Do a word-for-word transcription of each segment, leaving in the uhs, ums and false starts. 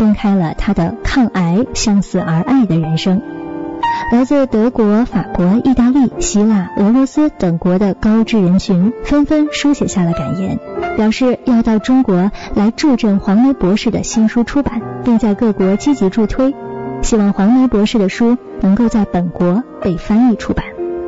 公开了他的抗癌、向死而爱的人生。来自德国、法国、意大利、希腊、俄罗斯等国的高知人群纷纷书写下了感言，表示要到中国来助阵黄梅博士的新书出版，并在各国积极助推，希望黄梅博士的书能够在本国被翻译出版。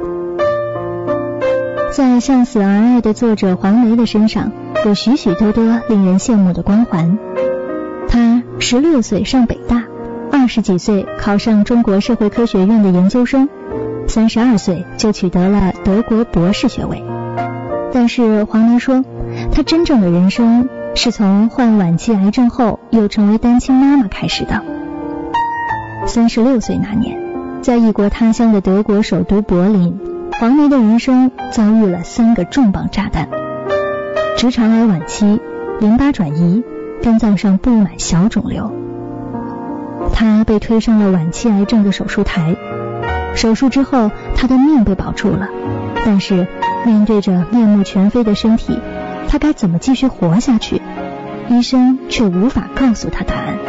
在向死而爱的作者黄梅的身上有许许多多令人羡慕的光环。他十六岁上北大，二十几岁考上中国社会科学院的研究生，三十二岁就取得了德国博士学位。但是黄梅说，她真正的人生是从患晚期癌症后又成为单亲妈妈开始的。三十六岁那年，在异国他乡的德国首都柏林，黄梅的人生遭遇了三个重磅炸弹：直肠癌晚期、淋巴转移、肝脏上布满小肿瘤。她被推上了晚期癌症的手术台，手术之后她的命被保住了，但是面对着面目全非的身体，她该怎么继续活下去？医生却无法告诉她答案。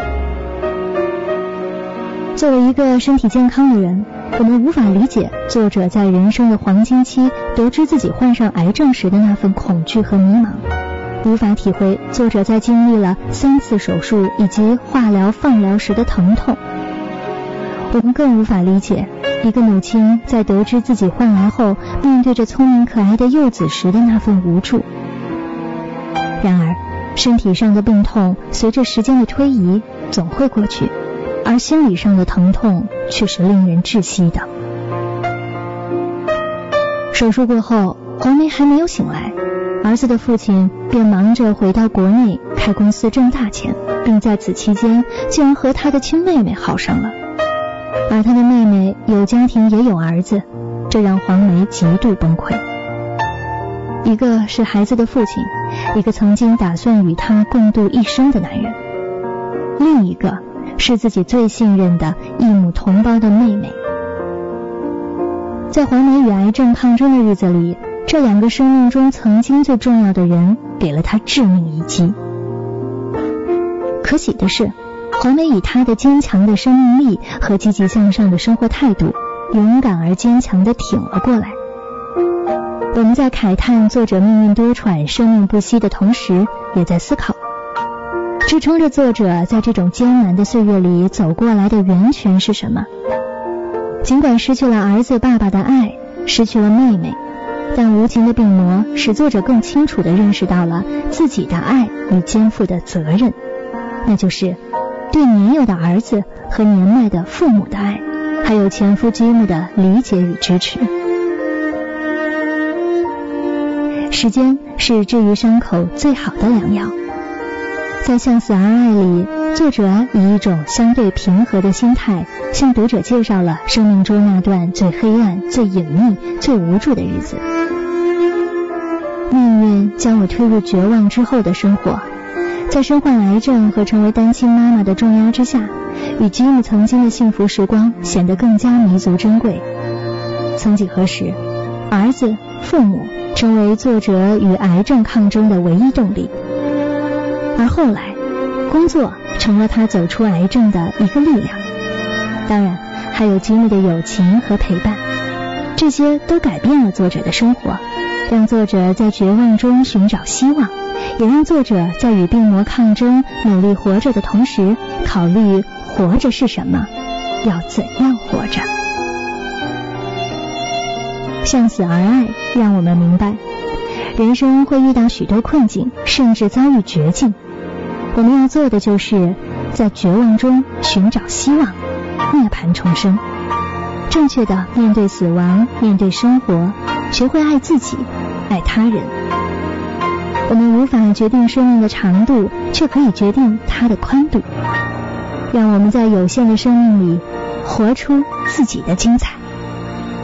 作为一个身体健康的人，我们无法理解作者在人生的黄金期得知自己患上癌症时的那份恐惧和迷茫，无法体会作者在经历了三次手术以及化疗、放疗时的疼痛。我们更无法理解一个母亲在得知自己患癌后，面对着聪明可爱的幼子时的那份无助。然而，身体上的病痛随着时间的推移总会过去，而心理上的疼痛却是令人窒息的。手术过后，黄梅还没有醒来，儿子的父亲便忙着回到国内开公司挣大钱，并在此期间竟然和他的亲妹妹好上了。而他的妹妹有家庭也有儿子，这让黄梅极度崩溃。一个是孩子的父亲，一个曾经打算与他共度一生的男人，另一个是自己最信任的异母同胞的妹妹。在黄梅与癌症抗争的日子里，这两个生命中曾经最重要的人给了她致命一击。可喜的是，黄梅以她的坚强的生命力和积极向上的生活态度，勇敢而坚强地挺了过来。我们在慨叹作者命运多舛、生命不息的同时，也在思考，支撑着作者在这种艰难的岁月里走过来的源泉是什么？尽管失去了儿子爸爸的爱，失去了妹妹，但无情的病魔使作者更清楚地认识到了自己的爱与肩负的责任，那就是对年幼的儿子和年迈的父母的爱，还有前夫吉姆的理解与支持。时间是治愈伤口最好的良药。在向死而爱里，作者以一种相对平和的心态向读者介绍了生命中那段最黑暗、最隐秘、最无助的日子。命运将我推入绝望之后的生活，在身患癌症和成为单亲妈妈的重压之下，与吉姆曾经的幸福时光显得更加弥足珍贵。曾几何时，儿子、父母成为作者与癌症抗争的唯一动力，而后来工作成了他走出癌症的一个力量。当然还有吉姆的友情和陪伴，这些都改变了作者的生活，让作者在绝望中寻找希望，也让作者在与病魔抗争、努力活着的同时，考虑活着是什么，要怎样活着。向死而爱让我们明白，人生会遇到许多困境，甚至遭遇绝境。我们要做的就是在绝望中寻找希望，涅槃重生，正确的面对死亡，面对生活，学会爱自己，爱他人。我们无法决定生命的长度，却可以决定它的宽度。让我们在有限的生命里活出自己的精彩。